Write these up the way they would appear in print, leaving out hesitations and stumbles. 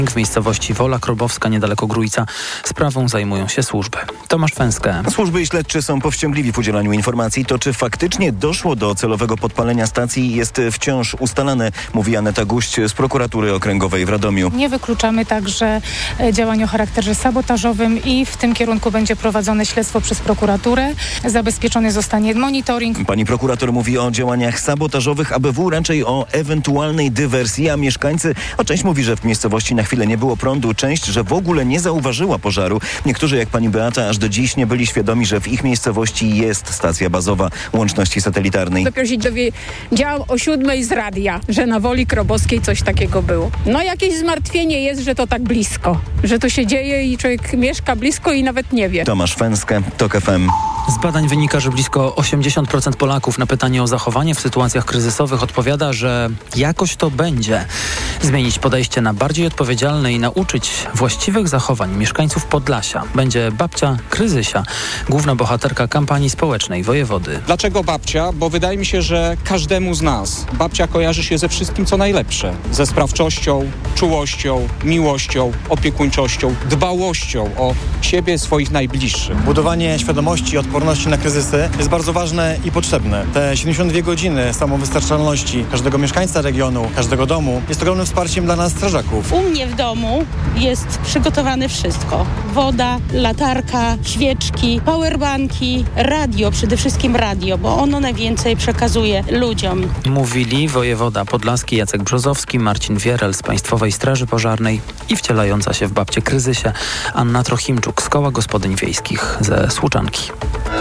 w miejscowości Wola Krobowska niedaleko Grójca. Sprawą zajmują się służby. Tomasz Fęskę. Służby i śledczy są powściągliwi w udzielaniu informacji. To, czy faktycznie doszło do celowego podpalenia stacji, jest wciąż ustalane, mówi Aneta Guść z prokuratury okręgowej w Radomiu. Nie wykluczamy także działań o charakterze sabotażowym i w tym kierunku będzie prowadzone śledztwo przez prokuraturę. Zabezpieczony zostanie monitoring. Pani prokurator mówi o działaniach sabotażowych ABW, raczej o ewentualnej dywersji, a mieszkańcy, część mówi, że w miejscowości na chwilę nie było prądu, część, że w ogóle nie zauważyła pożaru. Niektórzy, jak pani Beata, aż do dziś nie byli świadomi, że w ich miejscowości jest stacja bazowa łączności satelitarnej. Dopiero się dowiedziałam o 7:00 z radia, że na Woli Krobowskiej coś takiego było. No jakieś zmartwienie jest, że to tak blisko, że to się dzieje i człowiek mieszka blisko i nawet nie wie. Tomasz Fęskę, TOK FM. Z badań wynika, że blisko 80% Polaków na pytanie o zachowanie w sytuacjach kryzysowych odpowiada, że jakoś to będzie. Zmienić podejście na bardziej odpowiedzialne i nauczyć właściwych zachowań mieszkańców Podlasia będzie babcia Kryzysia, główna bohaterka kampanii społecznej wojewody. Dlaczego babcia? Bo wydaje mi się, że każdemu z nas babcia kojarzy się ze wszystkim, co najlepsze. Ze sprawczością, czułością, miłością, opiekuńczością, dbałością o siebie, swoich najbliższych. Budowanie świadomości i odporności na kryzysy jest bardzo ważne i potrzebne. Te 72 godziny samowystarczalności każdego mieszkańca regionu, każdego domu jest ogromnym wsparciem dla nas strażaków. U mnie w domu jest przygotowane wszystko. Woda, latarka, świeczki, powerbanki, radio, przede wszystkim radio, bo ono najwięcej przekazuje ludziom. Mówili wojewoda podlaski Jacek Brzozowski, Marcin Wierel z Państwowej Straży Pożarnej i wcielająca się w babcię Kryzysie Anna Trochimczuk z Koła Gospodyń Wiejskich ze Słuczanki.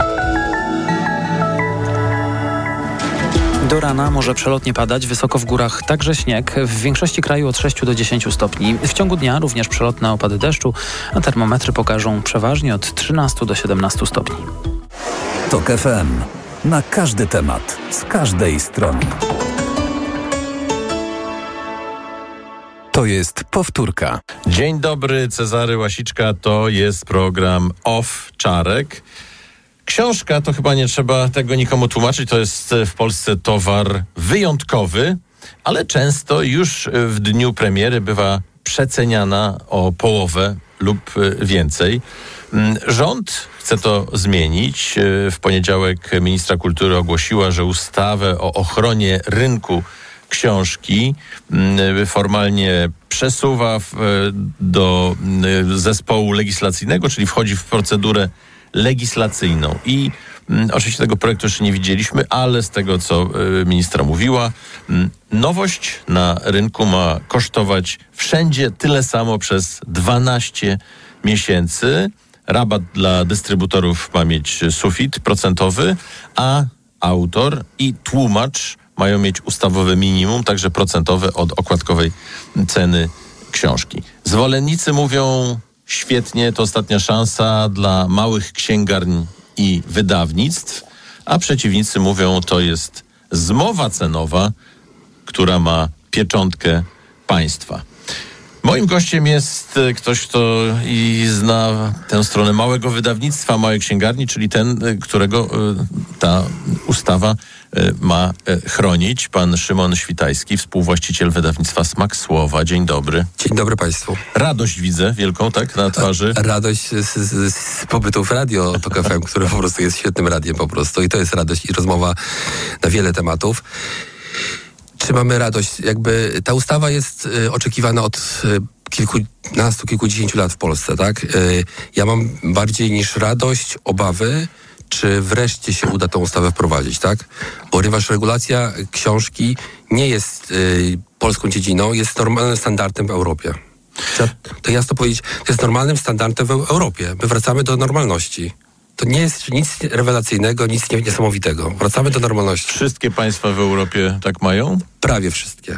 Do rana może przelotnie padać, wysoko w górach także śnieg. W większości kraju od 6 do 10 stopni. W ciągu dnia również przelotne opady deszczu, a termometry pokażą przeważnie od 13 do 17 stopni. TOK FM. Na każdy temat, z każdej strony. To jest powtórka. Dzień dobry, Cezary Łasiczka, to jest program Off Czarek. Książka, to chyba nie trzeba tego nikomu tłumaczyć, to jest w Polsce towar wyjątkowy, ale często już w dniu premiery bywa przeceniana o połowę lub więcej. Rząd chce to zmienić. W poniedziałek ministra kultury ogłosiła, że ustawę o ochronie rynku książki formalnie przesuwa do zespołu legislacyjnego, czyli wchodzi w procedurę legislacyjną. I oczywiście tego projektu jeszcze nie widzieliśmy, ale z tego, co ministra mówiła, nowość na rynku ma kosztować wszędzie tyle samo przez 12 miesięcy. Rabat dla dystrybutorów ma mieć sufit procentowy, a autor i tłumacz mają mieć ustawowe minimum, także procentowe od okładkowej ceny książki. Zwolennicy mówią: świetnie, to ostatnia szansa dla małych księgarni i wydawnictw, a przeciwnicy mówią, to jest zmowa cenowa, która ma pieczątkę państwa. Moim gościem jest ktoś, kto i zna tę stronę małego wydawnictwa, małej księgarni, czyli ten, którego ta ustawa ma chronić. Pan Szymon Świtajski, współwłaściciel wydawnictwa Smak Słowa. Dzień dobry. Dzień dobry Państwu. Radość widzę wielką, tak, na twarzy. Radość z pobytu w radio TOK FM, które po prostu jest świetnym radiem po prostu. I to jest radość i rozmowa na wiele tematów. Czy mamy radość? Jakby ta ustawa jest oczekiwana od kilkunastu, kilkudziesięciu lat w Polsce, tak? Ja mam bardziej niż radość, obawy, czy wreszcie się uda tę ustawę wprowadzić, tak? Ponieważ regulacja książki nie jest polską dziedziną, jest normalnym standardem w Europie. To jasno powiedzieć, to jest normalnym standardem w Europie. My wracamy do normalności. To nie jest nic rewelacyjnego, nic niesamowitego. Wracamy do normalności. Wszystkie państwa w Europie tak mają? Prawie wszystkie.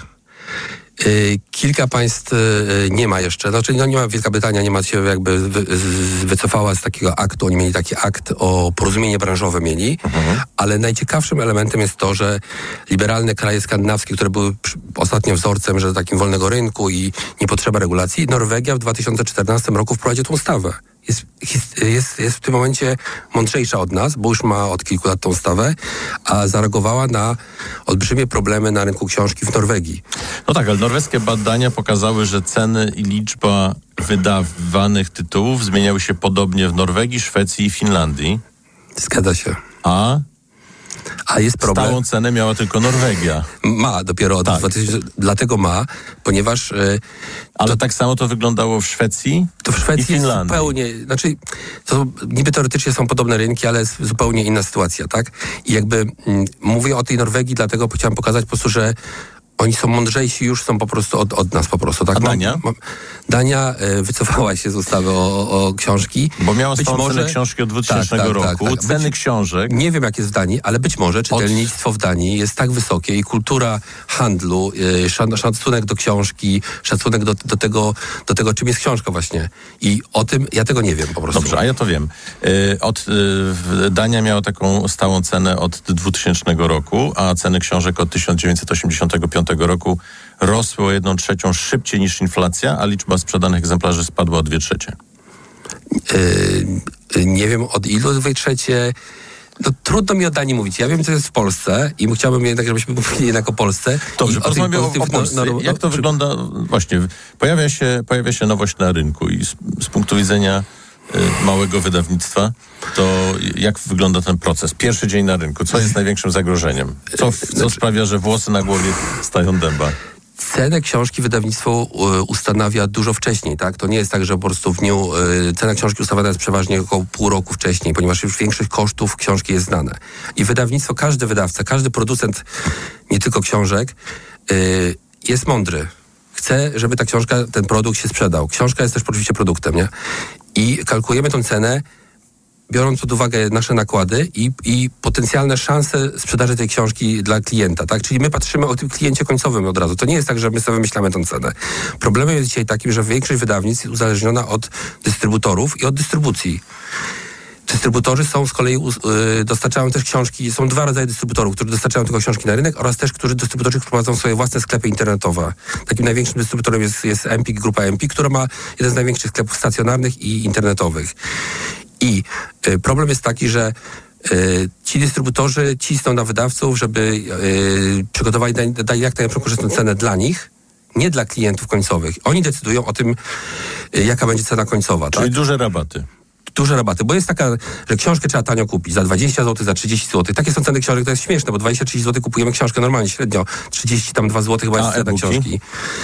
Kilka państw nie ma jeszcze. Znaczy, nie ma, Wielka Brytania nie ma się jakby wycofała z takiego aktu. Oni mieli taki akt o porozumienie branżowe mieli, ale najciekawszym elementem jest to, że liberalne kraje skandynawskie, które były ostatnio wzorcem, że takim wolnego rynku i nie potrzeba regulacji, Norwegia w 2014 roku wprowadziła tę ustawę. jest w tym momencie mądrzejsza od nas, bo już ma od kilku lat tą ustawę, a zareagowała na olbrzymie problemy na rynku książki w Norwegii. No tak, ale norweskie badania pokazały, że ceny i liczba wydawanych tytułów zmieniały się podobnie w Norwegii, Szwecji i Finlandii. Zgadza się. A jest problem. Stałą cenę miała tylko Norwegia. Ma dopiero od 2000, dlatego ma, ponieważ... Ale tak samo to wyglądało w Szwecji to w Szwecji i Finlandii. Jest zupełnie... Znaczy, to niby teoretycznie są podobne rynki, ale jest zupełnie inna sytuacja, tak? I jakby mówię o tej Norwegii, dlatego chciałem pokazać po prostu, że oni są mądrzejsi, już są po prostu od nas po prostu. Tak? A Dania? Dania wycofała się z ustawy o książki. Bo miała stałą cenę książki od 2000 roku. Tak. Ceny książek. Nie wiem, jak jest w Danii, ale być może czytelnictwo w Danii jest tak wysokie i kultura handlu, szacunek do książki, szacunek do tego, czym jest książka właśnie. I o tym ja tego nie wiem po prostu. Dobrze, a ja to wiem. Dania miała taką stałą cenę od 2000 roku, a ceny książek od 1985 roku rosły o 1/3 szybciej niż inflacja, a liczba sprzedanych egzemplarzy spadła o 2/3. Nie wiem od ilu 2/3. No, trudno mi o Danii mówić. Ja wiem, co jest w Polsce i chciałbym jednak, żebyśmy mówili jednak o Polsce. Dobrze, porozmawiamy o Polsce. Jak to wygląda? Właśnie, pojawia się nowość na rynku i z punktu widzenia małego wydawnictwa, to jak wygląda ten proces? Pierwszy dzień na rynku. Co jest największym zagrożeniem? Co sprawia, że włosy na głowie stają dęba? Cenę książki wydawnictwo ustanawia dużo wcześniej, tak? To nie jest tak, że po prostu w dniu cena książki ustawiana jest przeważnie około pół roku wcześniej, ponieważ już większość kosztów książki jest znane. I wydawnictwo, każdy wydawca, każdy producent, nie tylko książek, jest mądry. Chce, żeby ta książka, ten produkt się sprzedał. Książka jest też oczywiście produktem, nie? I kalkulujemy tą cenę, biorąc pod uwagę nasze nakłady i potencjalne szanse sprzedaży tej książki dla klienta, tak? Czyli my patrzymy o tym kliencie końcowym od razu. To nie jest tak, że my sobie wymyślamy tę cenę. Problemem jest dzisiaj takim, że większość wydawnictw jest uzależniona od dystrybutorów i od dystrybucji. Dystrybutorzy są z kolei, dostarczają też książki, są dwa rodzaje dystrybutorów, którzy dostarczają tylko książki na rynek oraz też, dystrybutorzy prowadzą swoje własne sklepy internetowe. Takim największym dystrybutorem jest Empik, grupa Empik, która ma jeden z największych sklepów stacjonarnych i internetowych. I problem jest taki, że ci dystrybutorzy cisną na wydawców, żeby przygotowali dali jak najlepszą korzystną cenę dla nich, nie dla klientów końcowych. Oni decydują o tym, jaka będzie cena końcowa. Czyli tak? duże rabaty. Duże rabaty, bo jest taka, że książkę trzeba tanio kupić, za 20 zł, za 30 zł. Takie są ceny książek, to jest śmieszne, bo 20-30 zł kupujemy książkę normalnie, średnio 32 zł chyba jest cena książki.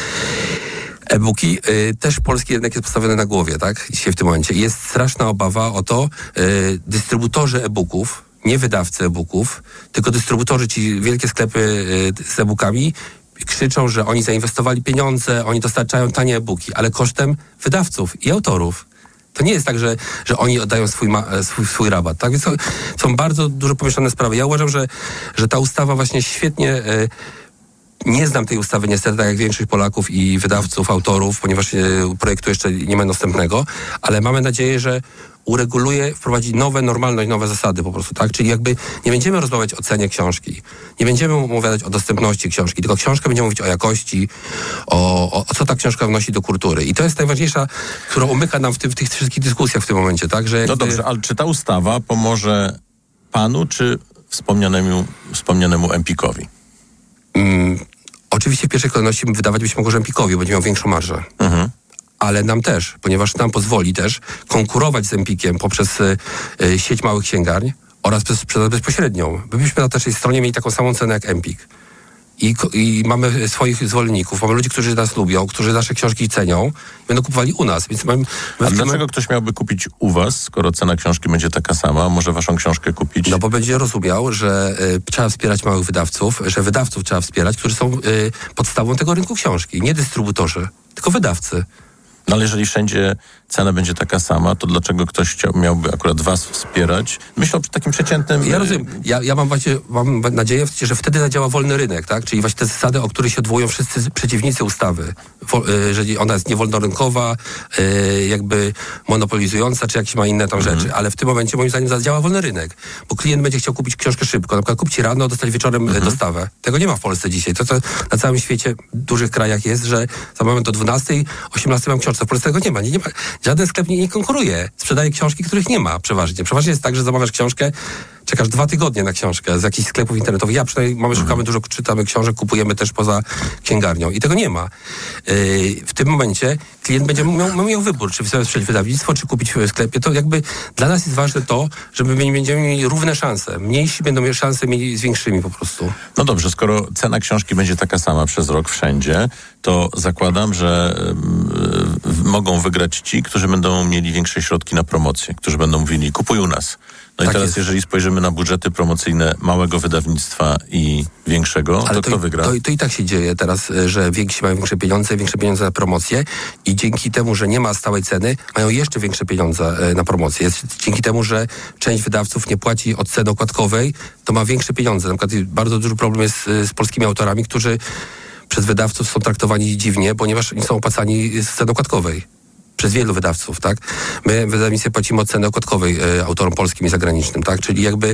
E-booki, też polski rynek jest postawiony na głowie, tak? Dzisiaj w tym momencie. Jest straszna obawa o to, dystrybutorzy e-booków, nie wydawcy e-booków, tylko dystrybutorzy, ci wielkie sklepy z e-bookami, krzyczą, że oni zainwestowali pieniądze, oni dostarczają tanie e-booki, ale kosztem wydawców i autorów. To nie jest tak, że oni oddają swój rabat, tak? Więc są bardzo dużo pomieszane sprawy. Ja uważam, że ta ustawa właśnie świetnie... Nie znam tej ustawy niestety, tak jak większość Polaków i wydawców, autorów, ponieważ projektu jeszcze nie ma dostępnego, ale mamy nadzieję, że ureguluje, wprowadzi nowe zasady po prostu, tak? Czyli jakby nie będziemy rozmawiać o cenie książki, nie będziemy opowiadać o dostępności książki, tylko książka będzie mówić o jakości, o co ta książka wnosi do kultury. I to jest najważniejsza, która umyka nam w tych wszystkich dyskusjach w tym momencie, tak? Że no dobrze, ale czy ta ustawa pomoże panu, czy wspomnianemu Empikowi? Oczywiście w pierwszej kolejności wydawać byśmy mogli Empikowi, bo będzie miał większą marżę. Ale nam też, ponieważ nam pozwoli też konkurować z Empikiem poprzez sieć małych księgarni oraz sprzedaż bezpośrednią. Byśmy na naszej stronie mieli taką samą cenę jak Empik. I mamy swoich zwolenników, mamy ludzi, którzy nas lubią, którzy nasze książki cenią i będą kupowali u nas. Więc a dlaczego ktoś miałby kupić u was, skoro cena książki będzie taka sama? Może waszą książkę kupić? No bo będzie rozumiał, że trzeba wspierać małych wydawców, że wydawców trzeba wspierać, którzy są podstawą tego rynku książki. Nie dystrybutorzy, tylko wydawcy. No ale jeżeli wszędzie cena będzie taka sama, to dlaczego ktoś miałby akurat was wspierać? Myślę o takim przeciętnym... Ja rozumiem. Ja mam nadzieję, że wtedy zadziała wolny rynek, tak? Czyli właśnie te zasady, o których się odwołują wszyscy przeciwnicy ustawy. Że ona jest niewolnorynkowa, jakby monopolizująca, czy jakieś ma inne tam rzeczy. Ale w tym momencie moim zdaniem zadziała wolny rynek. Bo klient będzie chciał kupić książkę szybko. Na przykład kupić rano, dostać wieczorem dostawę. Tego nie ma w Polsce dzisiaj. To na całym świecie, w dużych krajach jest, że za moment o 12, 18 mam książkę. W Polsce tego nie ma. Żaden sklep nie konkuruje. Sprzedaje książki, których nie ma przeważnie. Przeważnie jest tak, że zamawiasz książkę, czekasz 2 tygodnie na książkę z jakichś sklepów internetowych. Ja przynajmniej szukamy dużo, czytamy książek, kupujemy też poza księgarnią. I tego nie ma. W tym momencie klient będzie miał wybór, czy sprzedać wydawnictwo, czy kupić w sklepie. To jakby dla nas jest ważne to, żeby będziemy mieli równe szanse. Mniejsi będą mieli szanse mieli z większymi po prostu. No dobrze, skoro cena książki będzie taka sama przez rok wszędzie, to zakładam, że mogą wygrać ci, którzy będą mieli większe środki na promocję, którzy będą mówili, kupuj u nas. No tak i teraz, jest. jeżeli spojrzymy na budżety promocyjne małego wydawnictwa i większego, ale to kto wygra? To i tak się dzieje teraz, że więksi mają większe pieniądze na promocję i dzięki temu, że nie ma stałej ceny, mają jeszcze większe pieniądze na promocję. Dzięki temu, że część wydawców nie płaci od ceny okładkowej, to ma większe pieniądze. Na przykład bardzo duży problem jest z polskimi autorami, którzy przez wydawców są traktowani dziwnie, ponieważ nie są opłacani z ceny okładkowej. Przez wielu wydawców, tak? My w wydawnictwie płacimy od ceny okładkowej autorom polskim i zagranicznym, tak? Czyli jakby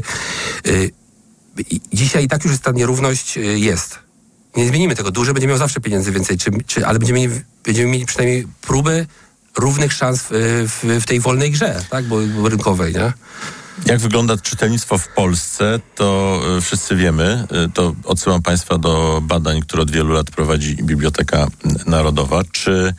dzisiaj i tak już jest ta nierówność jest. Nie zmienimy tego. Duży będzie miał zawsze pieniędzy więcej, ale będziemy mieli przynajmniej próby równych szans w tej wolnej grze, tak? Bo rynkowej, nie? Jak wygląda czytelnictwo w Polsce, to wszyscy wiemy. To odsyłam Państwa do badań, które od wielu lat prowadzi Biblioteka Narodowa. Czy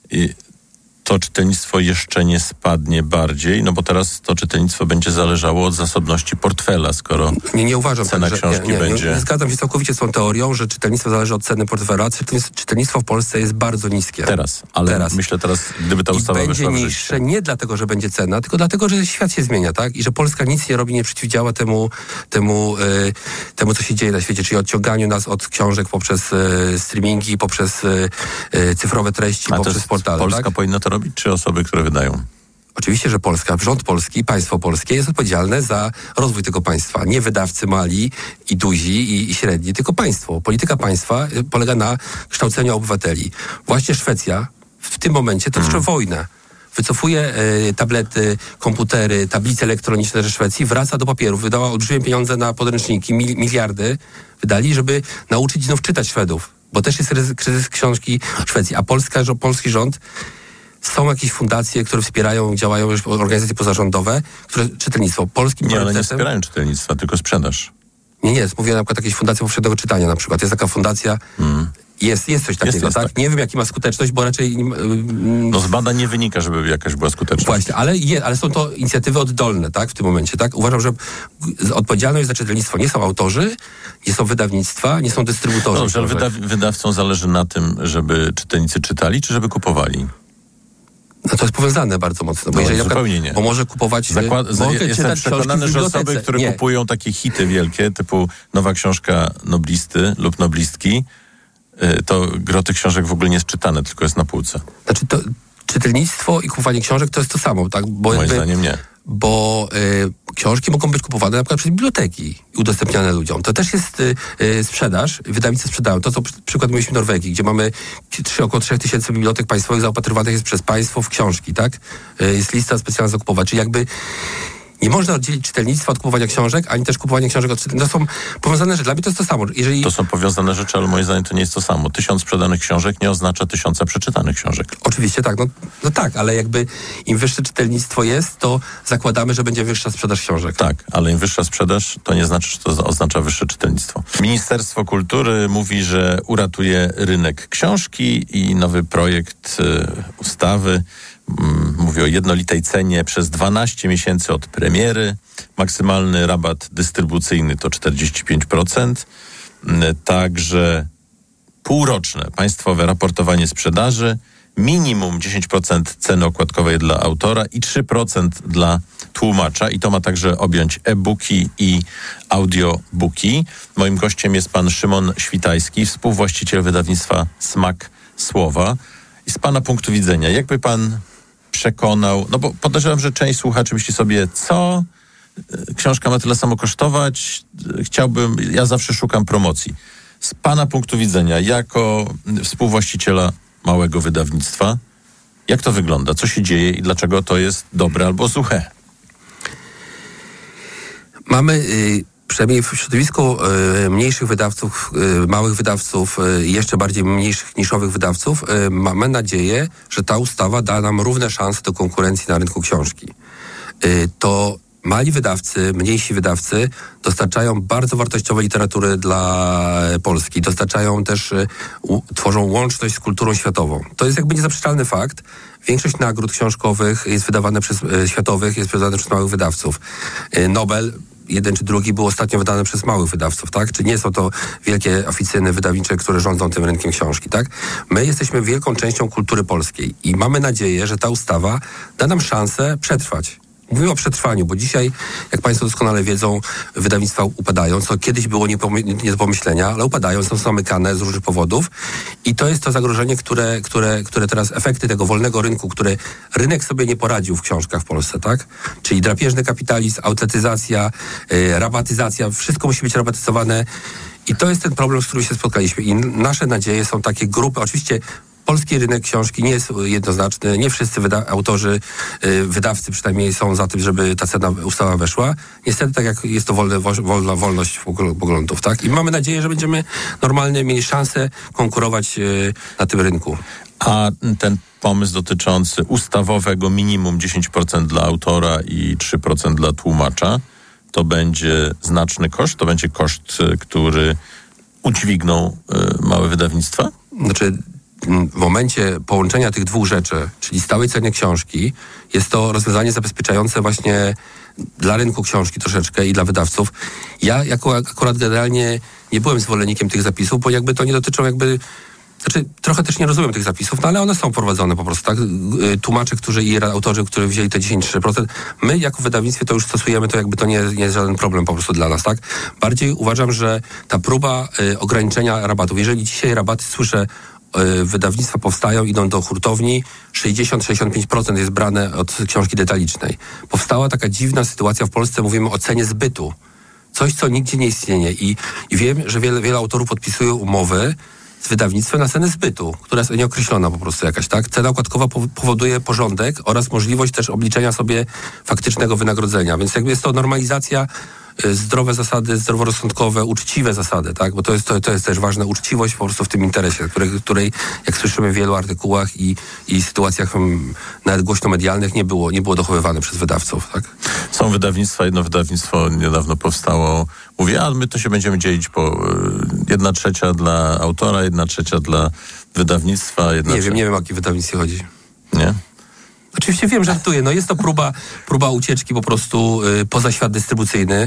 to czytelnictwo jeszcze nie spadnie bardziej? No bo teraz to czytelnictwo będzie zależało od zasobności portfela, skoro nie uważam, cena że książki będzie... Nie zgadzam się całkowicie z tą teorią, że czytelnictwo zależy od ceny portfela. Czytelnictwo w Polsce jest bardzo niskie. Teraz, myślę teraz, gdyby ta ustawa będzie weszła w życie. niższe nie dlatego, że będzie cena, tylko dlatego, że świat się zmienia, tak? I że Polska nic nie robi, nie przeciwdziała temu, co się dzieje na świecie, czyli odciąganiu nas od książek poprzez streamingi, poprzez cyfrowe treści, poprzez portale. Polska tak? powinna to robić, czy osoby, które wydają? Oczywiście, że Polska, rząd polski, państwo polskie jest odpowiedzialne za rozwój tego państwa. Nie wydawcy mali i duzi i średni, tylko państwo. Polityka państwa polega na kształceniu obywateli. Właśnie Szwecja w tym momencie toczy wojnę. Wycofuje tablety, komputery, tablice elektroniczne ze Szwecji, wraca do papierów. Wydała olbrzymie pieniądze na podręczniki, miliardy wydali, żeby nauczyć znów czytać Szwedów. Bo też jest kryzys książki w Szwecji. A polski rząd, są jakieś fundacje, które wspierają, działają już organizacje pozarządowe, które czytelnictwo. Polskim nie, ale nie wspierają czytelnictwa, tylko sprzedaż. Nie, mówię na przykład jakieś fundacje powszechnego czytania na przykład. Jest taka fundacja, jest coś takiego, tak? Tak? Nie wiem, jaki ma skuteczność, bo raczej... No z badań nie wynika, żeby jakaś była skuteczność. Właśnie, ale są to inicjatywy oddolne, tak? W tym momencie, tak? Uważam, że odpowiedzialność za czytelnictwo nie są autorzy, nie są wydawnictwa, nie są dystrybutorzy. Dobrze, ale wydawcom zależy na tym, żeby czytelnicy czytali, czy żeby kupowali? No to jest powiązane bardzo mocno. Bo jeżeli zupełnie nie. Bo może kupować... Jestem przekonany, że osoby, które kupują takie hity wielkie, typu nowa książka noblisty lub noblistki, to gro tych książek w ogóle nie jest czytane, tylko jest na półce. Znaczy to czytelnictwo i kupowanie książek to jest to samo, tak? Moim zdaniem nie. Bo książki mogą być kupowane na przykład przez biblioteki i udostępniane ludziom. To też jest sprzedaż, wydawnictwo sprzedają. To, co przykład mieliśmy w Norwegii, gdzie mamy około 3000 bibliotek państwowych zaopatrywanych jest przez państwo w książki, tak? Jest lista specjalna zakupowa, czyli jakby nie można oddzielić czytelnictwa od kupowania książek, ani też kupowania książek od czytelnictwa. To są powiązane rzeczy. Dla mnie to jest to samo. To są powiązane rzeczy, ale moim zdaniem to nie jest to samo. 1000 sprzedanych książek nie oznacza 1000 przeczytanych książek. Oczywiście tak. No tak, ale jakby im wyższe czytelnictwo jest, to zakładamy, że będzie wyższa sprzedaż książek. Tak, ale im wyższa sprzedaż, to nie znaczy, że to oznacza wyższe czytelnictwo. Ministerstwo Kultury mówi, że uratuje rynek książki i nowy projekt ustawy mówi o jednolitej cenie przez 12 miesięcy od premiery. Maksymalny rabat dystrybucyjny to 45%. Także półroczne państwowe raportowanie sprzedaży, minimum 10% ceny okładkowej dla autora i 3% dla tłumacza. I to ma także objąć e-booki i audiobooki. Moim gościem jest pan Szymon Świtajski, współwłaściciel wydawnictwa Smak Słowa. I z pana punktu widzenia, jakby pan przekonał, no bo podejrzewam, że część słuchaczy myśli sobie, co? Książka ma tyle samo kosztować? Ja zawsze szukam promocji. Z pana punktu widzenia, jako współwłaściciela małego wydawnictwa, jak to wygląda? Co się dzieje i dlaczego to jest dobre albo złe? Mamy przynajmniej w środowisku mniejszych wydawców, małych wydawców, jeszcze bardziej mniejszych, niszowych wydawców, mamy nadzieję, że ta ustawa da nam równe szanse do konkurencji na rynku książki. To mali wydawcy, mniejsi wydawcy dostarczają bardzo wartościowe literatury dla Polski. Dostarczają też, tworzą łączność z kulturą światową. To jest jakby niezaprzeczalny fakt. Większość nagród książkowych jest wydawane światowych, jest wydawane przez małych wydawców. Nobel, jeden czy drugi, był ostatnio wydany przez małych wydawców, tak? Czy nie są to wielkie oficyny wydawnicze, które rządzą tym rynkiem książki, tak? My jesteśmy wielką częścią kultury polskiej i mamy nadzieję, że ta ustawa da nam szansę przetrwać. Mówimy o przetrwaniu, bo dzisiaj, jak Państwo doskonale wiedzą, wydawnictwa upadają, co kiedyś było nie do pomyślenia, ale upadają, są zamykane z różnych powodów i to jest to zagrożenie, które teraz, efekty tego wolnego rynku, który rynek sobie nie poradził w książkach w Polsce, tak? Czyli drapieżny kapitalizm, outletyzacja, rabatyzacja, wszystko musi być rabatyzowane i to jest ten problem, z którym się spotkaliśmy i nasze nadzieje są takie grupy, oczywiście polski rynek książki nie jest jednoznaczny. Nie wszyscy autorzy, wydawcy przynajmniej są za tym, żeby ta ustawa weszła. Niestety tak jak jest to wolna wolność poglądów, tak? I mamy nadzieję, że będziemy normalnie mieli szansę konkurować na tym rynku. A ten pomysł dotyczący ustawowego minimum 10% dla autora i 3% dla tłumacza, to będzie znaczny koszt? To będzie koszt, który udźwigną małe wydawnictwa? Znaczy, w momencie połączenia tych dwóch rzeczy, czyli stałej ceny książki, jest to rozwiązanie zabezpieczające właśnie dla rynku książki troszeczkę i dla wydawców. Ja akurat generalnie nie byłem zwolennikiem tych zapisów, bo jakby to nie dotyczą znaczy trochę też nie rozumiem tych zapisów, no ale one są prowadzone po prostu, tak? Tłumacze, i autorzy, którzy wzięli te 10-3%, my jako wydawnictwie to już stosujemy, to jakby to nie jest żaden problem po prostu dla nas, tak? Bardziej uważam, że ta próba ograniczenia rabatów, jeżeli dzisiaj rabaty słyszę, wydawnictwa powstają, idą do hurtowni, 60-65% jest brane od książki detalicznej. Powstała taka dziwna sytuacja w Polsce, mówimy o cenie zbytu. Coś, co nigdzie nie istnieje. I wiem, że wiele autorów podpisuje umowy z wydawnictwem na cenę zbytu, która jest nieokreślona po prostu jakaś, tak? Cena okładkowa powoduje porządek oraz możliwość też obliczenia sobie faktycznego wynagrodzenia. Więc jakby jest to normalizacja, zdrowe zasady, zdroworozsądkowe, uczciwe zasady, tak? Bo to jest też ważne, uczciwość po prostu w tym interesie, której jak słyszymy w wielu artykułach i sytuacjach nawet głośnomedialnych nie było dochowywane przez wydawców, tak? Są wydawnictwa, jedno wydawnictwo niedawno powstało, mówi, a my to się będziemy dzielić po 1/3 dla autora, 1/3 dla wydawnictwa. Nie wiem o jakie wydawnictwie chodzi. Nie? Oczywiście wiem, żartuję. No jest to próba ucieczki po prostu poza świat dystrybucyjny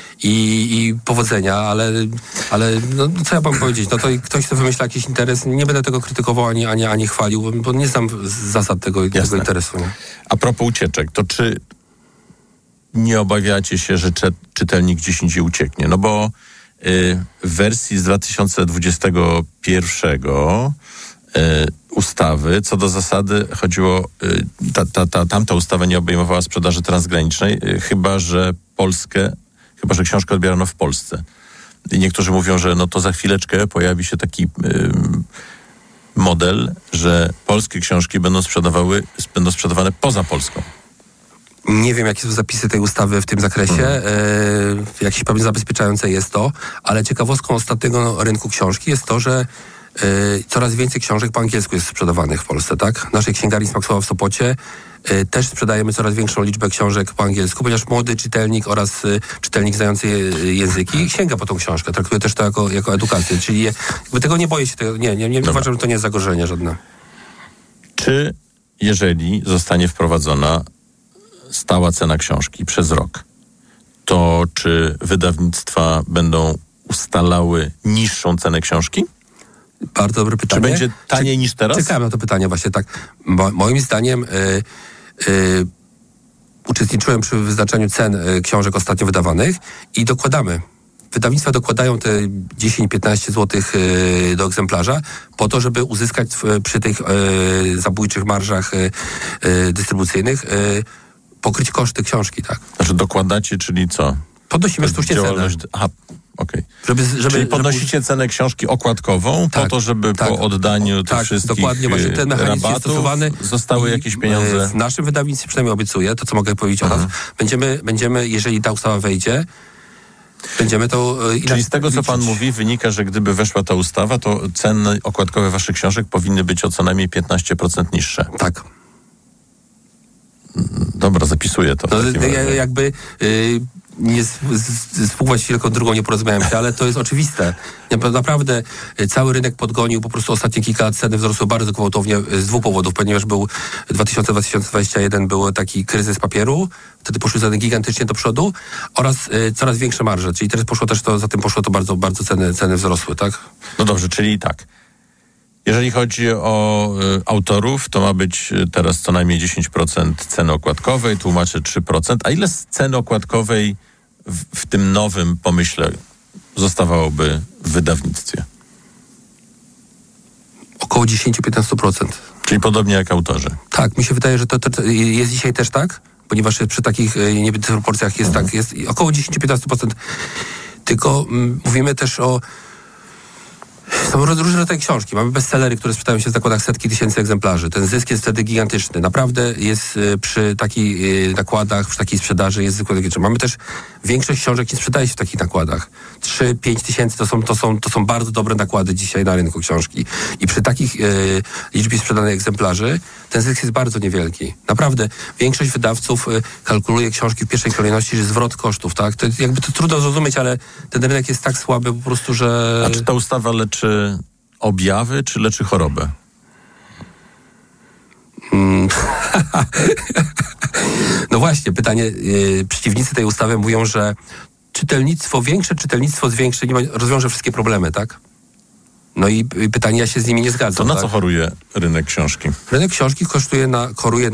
i powodzenia, ale no, co ja mam powiedzieć? No to ktoś, kto wymyśla jakiś interes, nie będę tego krytykował ani chwalił, bo nie znam zasad tego interesu. Nie? A propos ucieczek, to czy nie obawiacie się, że czytelnik gdzieś indziej ucieknie? No bo w wersji z 2021 ustawy, co do zasady chodziło, tamta ustawa nie obejmowała sprzedaży transgranicznej, chyba że książkę odbierano w Polsce. I niektórzy mówią, że no to za chwileczkę pojawi się taki model, że polskie książki będą sprzedawane poza Polską. Nie wiem, jakie są zapisy tej ustawy w tym zakresie. Jakieś pewnie zabezpieczające jest to, ale ciekawostką ostatniego rynku książki jest to, że coraz więcej książek po angielsku jest sprzedawanych w Polsce, tak? W naszej księgarni Smaksowa w Sopocie też sprzedajemy coraz większą liczbę książek po angielsku, ponieważ młody czytelnik oraz czytelnik znający języki sięga po tą książkę. Traktuje też to jako edukację. Czyli jakby tego nie boję się. Nie uważam, że to nie jest zagrożenie żadne. Czy jeżeli zostanie wprowadzona stała cena książki przez rok, to czy wydawnictwa będą ustalały niższą cenę książki? Bardzo dobre pytanie. Czy będzie taniej niż teraz? Czekałem na to pytanie właśnie tak. Moim zdaniem uczestniczyłem przy wyznaczaniu cen książek ostatnio wydawanych i dokładamy. Wydawnictwa dokładają te 10-15 zł do egzemplarza po to, żeby uzyskać przy tych zabójczych marżach dystrybucyjnych pokryć koszty książki, tak. Znaczy dokładacie, czyli co? Podnosimy sztucznie cenę. Aha, okej. Czyli podnosicie cenę książki okładkową po to, żeby po oddaniu tych wszystkich dokładnie, właśnie ten mechanizm jest stosowany. Zostały jakieś pieniądze. W naszym wydawnictwie, przynajmniej obiecuję, to co mogę powiedzieć o nas, będziemy, jeżeli ta ustawa wejdzie, będziemy to Czyli z tego, co pan mówi, wynika, że gdyby weszła ta ustawa, to ceny okładkowe waszych książek powinny być o co najmniej 15% niższe. Tak. Dobra, zapisuję to. Nie spróbować chwilkę drugą, nie porozumiałem się, ale to jest oczywiste. Naprawdę cały rynek podgonił po prostu ostatnie kilka lat, ceny wzrosły bardzo gwałtownie z dwóch powodów, ponieważ był 2021 był taki kryzys papieru, wtedy poszły ceny gigantycznie do przodu oraz coraz większe marże, czyli teraz za tym poszło to bardzo, bardzo ceny wzrosły, tak? No dobrze, czyli tak. Jeżeli chodzi o autorów, to ma być teraz co najmniej 10% ceny okładkowej, tłumaczę 3%. A ile z ceny okładkowej w tym nowym pomyśle zostawałoby w wydawnictwie? Około 10-15%. Czyli podobnie jak autorzy. Tak, mi się wydaje, że to jest dzisiaj też tak, ponieważ przy takich niebitych proporcjach jest tak, jest około 10-15%. Tylko mówimy też o... Są różne rodzaje książki. Mamy bestsellery, które sprzedają się w zakładach setki tysięcy egzemplarzy. Ten zysk jest wtedy gigantyczny. Naprawdę jest przy takich nakładach, przy takiej sprzedaży jest zwykle gigantyczny. Mamy też większość książek nie sprzedaje się w takich nakładach. 3-5 tysięcy to są bardzo dobre nakłady dzisiaj na rynku książki. I przy takich liczbie sprzedanych egzemplarzy ten zysk jest bardzo niewielki. Naprawdę większość wydawców kalkuluje książki w pierwszej kolejności, że zwrot kosztów, tak? To jakby to trudno zrozumieć, ale ten rynek jest tak słaby po prostu, że... A czy ta ustawa leczy objawy, czy leczy chorobę? No właśnie, pytanie. Przeciwnicy tej ustawy mówią, że większe czytelnictwo rozwiąże wszystkie problemy, tak? No i pytanie, ja się z nimi nie zgadzam. To na co choruje rynek książki? Rynek książki choruje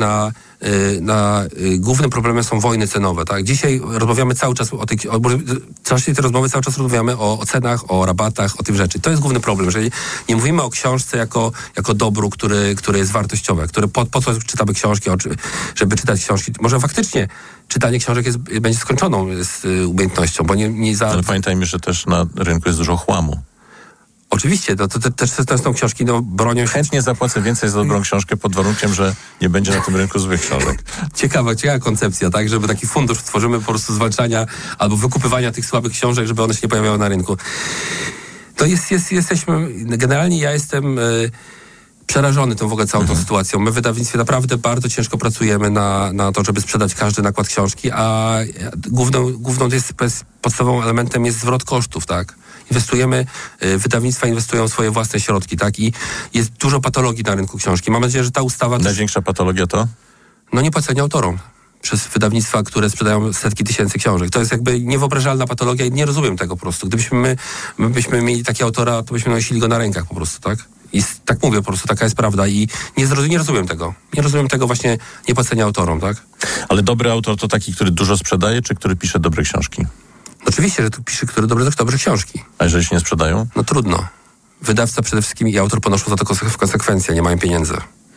na głównym problemem są wojny cenowe, tak? Dzisiaj rozmawiamy cały czas tej rozmowy cały czas rozmawiamy o cenach, o rabatach, o tym rzeczy. To jest główny problem, że nie mówimy o książce jako dobru, które jest wartościowe, po co czytamy książki, żeby czytać książki. Może faktycznie czytanie książek będzie skończoną umiejętnością, bo Ale pamiętajmy, że też na rynku jest dużo chłamu. Oczywiście, to też są książki, bronią się... Chętnie zapłacę więcej za dobrą książkę pod warunkiem, że nie będzie na tym rynku złych książek. Ciekawa koncepcja, tak? Żeby taki fundusz stworzymy po prostu zwalczania albo wykupywania tych słabych książek, żeby one się nie pojawiały na rynku. To jesteśmy... Generalnie ja jestem... przerażony tą w ogóle całą tą sytuacją. My w wydawnictwie naprawdę bardzo ciężko pracujemy na to, żeby sprzedać każdy nakład książki, a główną podstawowym elementem jest zwrot kosztów, tak? Wydawnictwa inwestują swoje własne środki, tak? I jest dużo patologii na rynku książki. Mam nadzieję, że ta ustawa... Największa patologia to? Niepłacenie autorom przez wydawnictwa, które sprzedają setki tysięcy książek. To jest jakby niewyobrażalna patologia i nie rozumiem tego po prostu. Gdybyśmy byśmy mieli takiego autora, to byśmy nosili go na rękach po prostu, tak? I tak mówię, po prostu taka jest prawda i nie rozumiem tego. Nie rozumiem tego właśnie niepłacenia autorom, tak? Ale dobry autor to taki, który dużo sprzedaje, czy który pisze dobre książki? Oczywiście, że tu pisze, który dobre książki. A jeżeli się nie sprzedają? No trudno. Wydawca przede wszystkim i autor ponoszą za to konsekwencje, nie mają pieniędzy.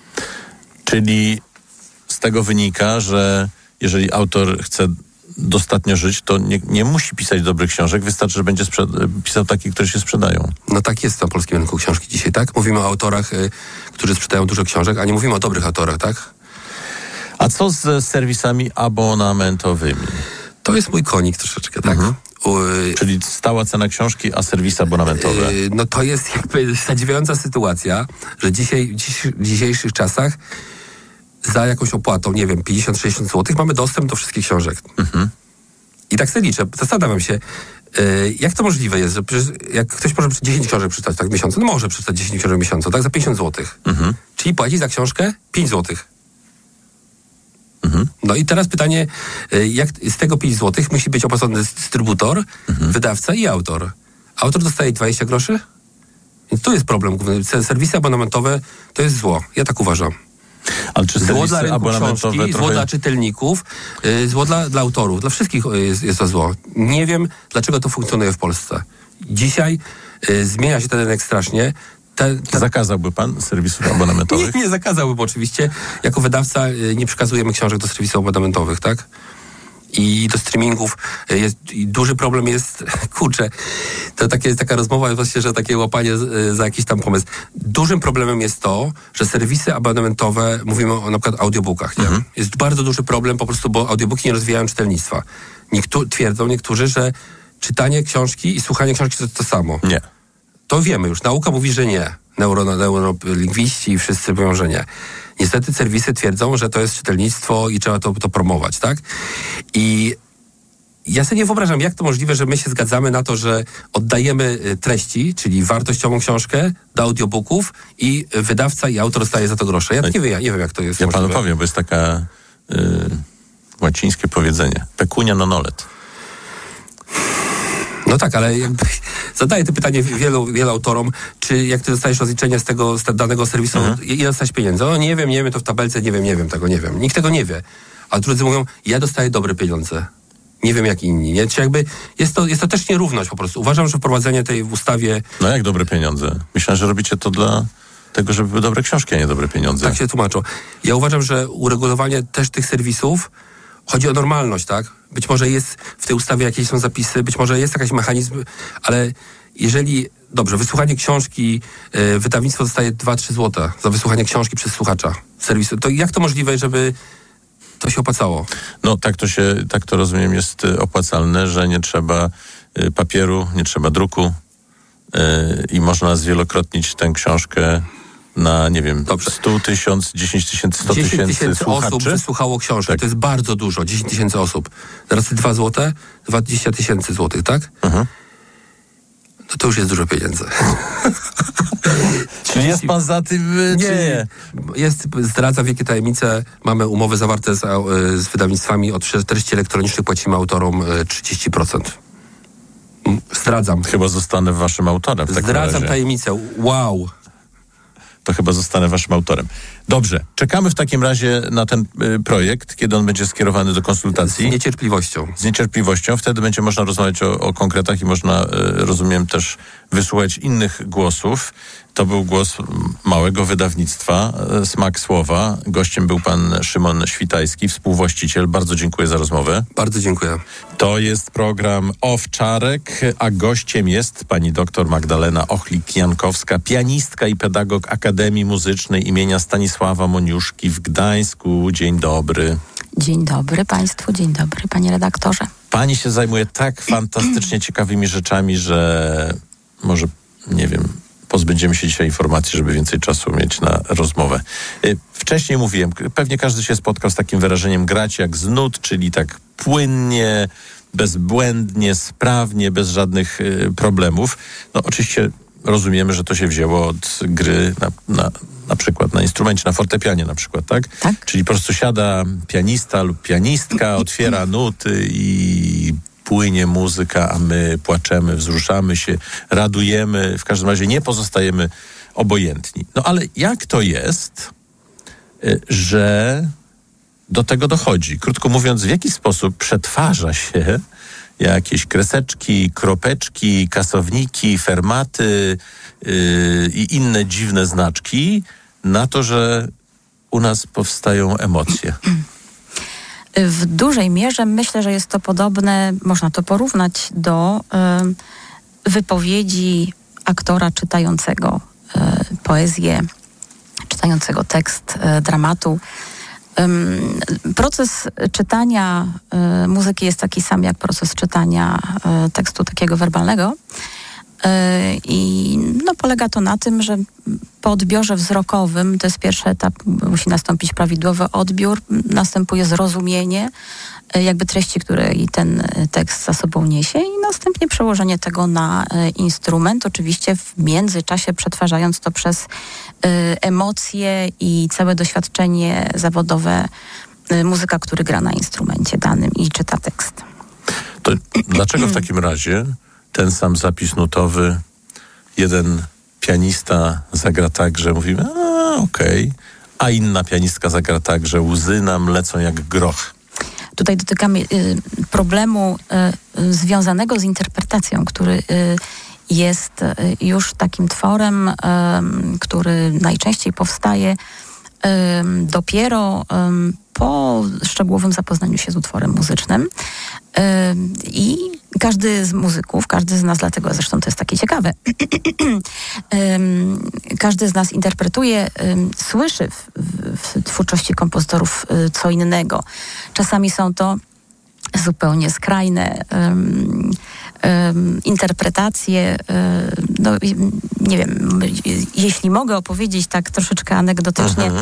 Czyli z tego wynika, że jeżeli autor chce dostatnio żyć, to nie musi pisać dobrych książek, wystarczy, że będzie pisał takie, które się sprzedają. No tak jest na polskim rynku książki dzisiaj, tak? Mówimy o autorach, którzy sprzedają dużo książek, a nie mówimy o dobrych autorach, tak? A co z serwisami abonamentowymi? To jest mój konik troszeczkę, tak? Czyli stała cena książki, a serwisy abonamentowe. No to jest jakby zadziwiająca sytuacja, że w dzisiejszych czasach za jakąś opłatą, nie wiem, 50-60 zł mamy dostęp do wszystkich książek. I tak sobie liczę, zastanawiam się, jak to możliwe jest, że jak ktoś może 10 książek przeczytać tak w miesiącu, no może przeczytać 10 książek w miesiącu, tak za 50 zł. Czyli płaci za książkę 5 zł. No i teraz pytanie, jak z tego 5 zł musi być opłacony dystrybutor, wydawca i autor. Autor dostaje 20 groszy? Więc tu jest problem główny. Serwisy abonamentowe to jest zło. Ja tak uważam. Ale czy zło dla rynku książki, zło dla czytelników, zło dla autorów. Dla wszystkich jest to zło. Nie wiem, dlaczego to funkcjonuje w Polsce. Dzisiaj zmienia się ten rynek strasznie. Zakazałby pan serwisów abonamentowych? Nie zakazałbym oczywiście. Jako wydawca nie przekazujemy książek do serwisów abonamentowych, tak? I do streamingów duży problem jest, to jest taka rozmowa właśnie, że takie łapanie za jakiś tam pomysł. Dużym problemem jest to, że serwisy abonamentowe, mówimy o na przykład audiobookach, nie? Jest bardzo duży problem po prostu, bo audiobooki nie rozwijają czytelnictwa. Twierdzą niektórzy, że czytanie książki i słuchanie książki to samo. Nie. To wiemy już. Nauka mówi, że nie. Neurolingwiści i wszyscy mówią, że nie. Niestety serwisy twierdzą, że to jest czytelnictwo i trzeba to promować, tak? I ja sobie nie wyobrażam, jak to możliwe, że my się zgadzamy na to, że oddajemy treści, czyli wartościową książkę do audiobooków i wydawca i autor dostaje za to grosze. Ja nie wiem, jak to jest Ja możliwe. panu powiem, bo jest taka łacińskie powiedzenie. Pecunia non olet. No tak, ale jakby zadaję to pytanie wielu autorom, czy jak ty dostajesz rozliczenie z danego serwisu, ile dostajesz pieniędzy? O, nie wiem, to w tabelce, nie wiem, tego nie wiem. Nikt tego nie wie. A drudzy mówią, ja dostaję dobre pieniądze. Nie wiem jak inni, nie? Czy jakby jest to też nierówność po prostu. Uważam, że wprowadzenie tej w ustawie... No jak dobre pieniądze? Myślałem, że robicie to dla tego, żeby były dobre książki, a nie dobre pieniądze. Tak się tłumaczą. Ja uważam, że uregulowanie też tych serwisów chodzi o normalność, tak? Być może jest w tej ustawie jakieś są zapisy, być może jest jakiś mechanizm, ale jeżeli... Dobrze, wysłuchanie książki, wydawnictwo dostaje 2-3 zł za wysłuchanie książki przez słuchacza serwisu. To jak to możliwe, żeby to się opłacało? No tak to rozumiem, jest opłacalne, że nie trzeba papieru, nie trzeba druku i można zwielokrotnić tę książkę na, nie wiem, 100 000, 10 000, 100 000 słuchaczy. osób wysłuchało książki. Tak. To jest bardzo dużo, 10 000 osób. Zaraz 2 zł, 20 000 złotych, tak? No to już jest dużo pieniędzy. Czy jest pan za tym, czy nie? Zdradza wielkie tajemnice. Mamy umowy zawarte z wydawnictwami. Od treści elektronicznych płacimy autorom 30%. Zdradzam. Chyba zostanę waszym autorem. Zdradzam tajemnicę. Wow. To chyba zostanę waszym autorem. Dobrze, czekamy w takim razie na ten projekt, kiedy on będzie skierowany do konsultacji. Z niecierpliwością. Z niecierpliwością. Wtedy będzie można rozmawiać o konkretach i można, rozumiem, też wysłuchać innych głosów. To był głos małego wydawnictwa, Smak Słowa. Gościem był pan Szymon Świtajski, współwłaściciel. Bardzo dziękuję za rozmowę. Bardzo dziękuję. To jest program Owczarek, a gościem jest pani doktor Magdalena Ochlik-Jankowska, pianistka i pedagog Akademii Muzycznej imienia Stanisława Moniuszki w Gdańsku. Dzień dobry. Dzień dobry państwu, dzień dobry panie redaktorze. Pani się zajmuje tak fantastycznie ciekawymi rzeczami, że może, nie wiem, pozbędziemy się dzisiaj informacji, żeby więcej czasu mieć na rozmowę. Wcześniej mówiłem, pewnie każdy się spotkał z takim wyrażeniem grać jak z nut, czyli tak płynnie, bezbłędnie, sprawnie, bez żadnych problemów. No oczywiście rozumiemy, że to się wzięło od gry na przykład na instrumencie, na fortepianie na przykład, tak? Tak. Czyli po prostu siada pianista lub pianistka, otwiera nuty i płynie muzyka, a my płaczemy, wzruszamy się, radujemy, w każdym razie nie pozostajemy obojętni. No ale jak to jest, że do tego dochodzi? Krótko mówiąc, w jaki sposób przetwarza się jakieś kreseczki, kropeczki, kasowniki, fermaty i inne dziwne znaczki na to, że u nas powstają emocje? W dużej mierze myślę, że jest to podobne, można to porównać do wypowiedzi aktora czytającego poezję, czytającego tekst dramatu. Proces czytania muzyki jest taki sam jak proces czytania tekstu takiego werbalnego. I polega to na tym, że po odbiorze wzrokowym, to jest pierwszy etap, musi nastąpić prawidłowy odbiór, następuje zrozumienie jakby treści, które i ten tekst za sobą niesie i następnie przełożenie tego na instrument, oczywiście w międzyczasie przetwarzając to przez emocje i całe doświadczenie zawodowe muzyka, który gra na instrumencie danym i czyta tekst. To dlaczego w takim razie ten sam zapis nutowy, jeden pianista zagra tak, że mówimy, okej, a inna pianistka zagra tak, że łzy nam lecą jak groch? Tutaj dotykamy problemu związanego z interpretacją, który jest już takim tworem, który najczęściej powstaje dopiero po szczegółowym zapoznaniu się z utworem muzycznym. I każdy z muzyków, każdy z nas, dlatego zresztą to jest takie ciekawe, każdy z nas interpretuje, słyszy w twórczości kompozytorów co innego. Czasami są to zupełnie skrajne interpretacje. No, nie wiem, jeśli mogę opowiedzieć tak troszeczkę anegdotycznie,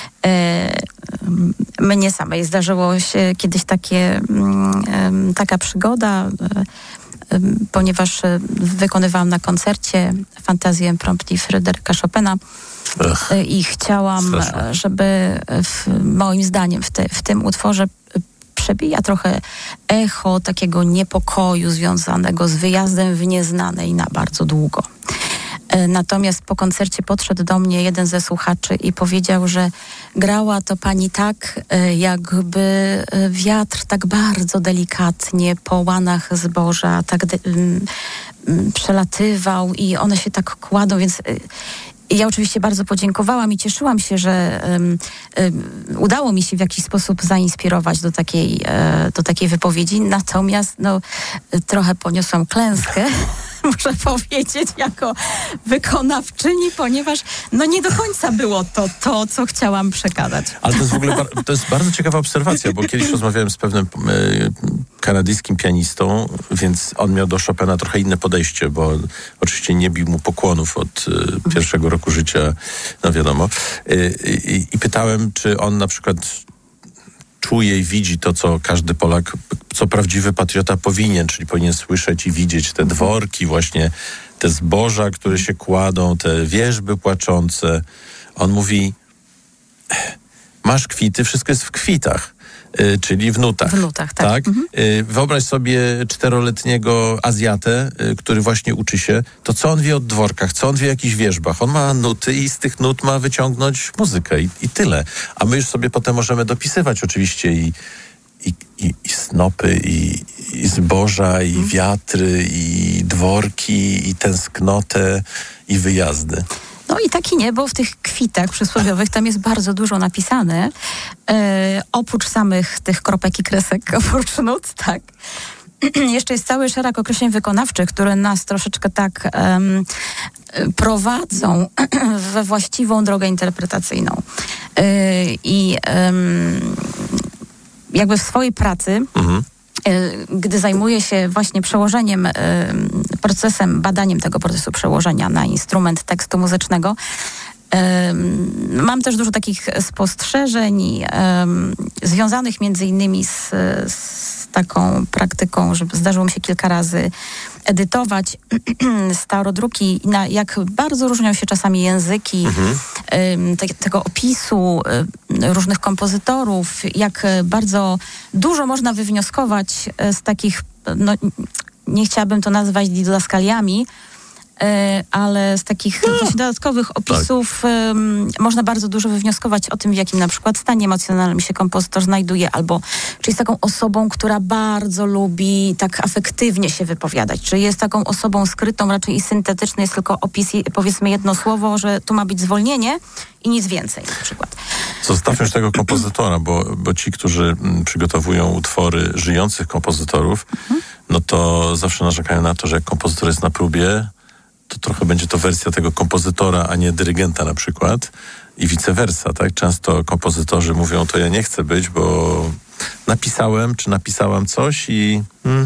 mnie samej zdarzyło się kiedyś taka przygoda, ponieważ wykonywałam na koncercie fantazję Impromptu Fryderyka Chopina i chciałam, żeby moim zdaniem w tym utworze przebija trochę echo takiego niepokoju związanego z wyjazdem w nieznane i na bardzo długo. Natomiast po koncercie podszedł do mnie jeden ze słuchaczy i powiedział, że grała to pani tak, jakby wiatr tak bardzo delikatnie po łanach zboża tak przelatywał i one się tak kładą, więc ja oczywiście bardzo podziękowałam i cieszyłam się, że udało mi się w jakiś sposób zainspirować do takiej wypowiedzi. Natomiast trochę poniosłam klęskę, muszę powiedzieć, jako wykonawczyni, ponieważ nie do końca było to, co chciałam przekazać. Ale to jest w ogóle to jest bardzo ciekawa obserwacja, bo kiedyś rozmawiałem z pewnym kanadyjskim pianistą, więc on miał do Chopina trochę inne podejście, bo oczywiście nie bił mu pokłonów od pierwszego roku życia, wiadomo. I pytałem, czy on na przykład czuje i widzi to, co każdy Polak, co prawdziwy patriota powinien, czyli powinien słyszeć i widzieć te dworki, właśnie te zboża, które się kładą, te wierzby płaczące. On mówi, masz kwity, wszystko jest w kwitach. Czyli w nutach. W nutach, tak. Wyobraź sobie 4-letniego Azjatę, który właśnie uczy się, to co on wie o dworkach, co on wie o jakichś wierzbach. On ma nuty i z tych nut ma wyciągnąć muzykę i tyle. A my już sobie potem możemy dopisywać oczywiście i snopy, i zboża, i wiatry, i dworki, i tęsknotę, i wyjazdy. No i tak i nie, bo w tych kwitach przysłowiowych tam jest bardzo dużo napisane. Oprócz samych tych kropek i kresek, oprócz nut, tak. Jeszcze jest cały szereg określeń wykonawczych, które nas troszeczkę tak prowadzą we właściwą drogę interpretacyjną. I jakby w swojej pracy gdy zajmuję się właśnie przełożeniem, badaniem tego procesu przełożenia na instrument tekstu muzycznego, mam też dużo takich spostrzeżeń związanych między innymi z taką praktyką, że zdarzyło mi się kilka razy edytować starodruki, jak bardzo różnią się czasami języki tego opisu różnych kompozytorów, jak bardzo dużo można wywnioskować z takich, nie chciałabym to nazwać didaskaliami, ale z takich dodatkowych opisów można bardzo dużo wywnioskować o tym, w jakim na przykład stanie emocjonalnym się kompozytor znajduje, albo czy jest taką osobą, która bardzo lubi tak afektywnie się wypowiadać, czy jest taką osobą skrytą, raczej i syntetyczny, jest tylko opis, powiedzmy jedno słowo, że tu ma być zwolnienie i nic więcej na przykład. Zostawmy już tego kompozytora, bo ci, którzy przygotowują utwory żyjących kompozytorów, no to zawsze narzekają na to, że jak kompozytor jest na próbie, to trochę będzie to wersja tego kompozytora, a nie dyrygenta na przykład i vice versa, tak? Często kompozytorzy mówią, to ja nie chcę być, bo napisałam coś i...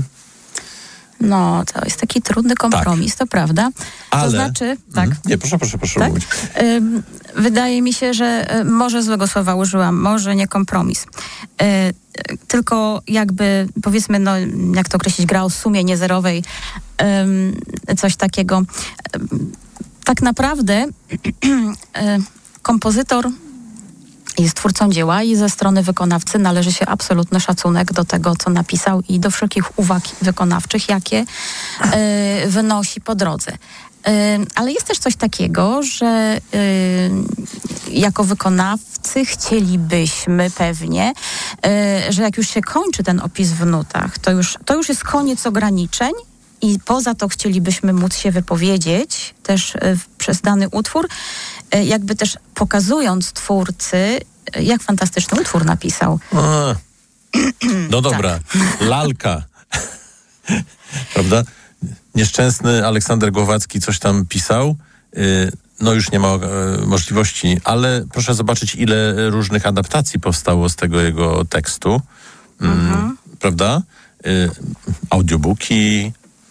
No, to jest taki trudny kompromis, to prawda. Ale... To znaczy... Tak. Nie, proszę tak? mówić. Wydaje mi się, że może złego słowa użyłam, może nie kompromis. Tylko jakby, powiedzmy, jak to określić, gra o sumie niezerowej, coś takiego. Tak naprawdę kompozytor jest twórcą dzieła i ze strony wykonawcy należy się absolutny szacunek do tego, co napisał i do wszelkich uwag wykonawczych, jakie wynosi po drodze. Ale jest też coś takiego, że jako wykonawcy chcielibyśmy pewnie, że jak już się kończy ten opis w nutach, to już jest koniec ograniczeń i poza to chcielibyśmy móc się wypowiedzieć też przez dany utwór, jakby też pokazując twórcy, jak fantastyczny utwór napisał. No dobra, tak. Lalka. Prawda? Nieszczęsny Aleksander Głowacki coś tam pisał. No już nie ma możliwości, ale proszę zobaczyć, ile różnych adaptacji powstało z tego jego tekstu. Prawda? Audiobooki,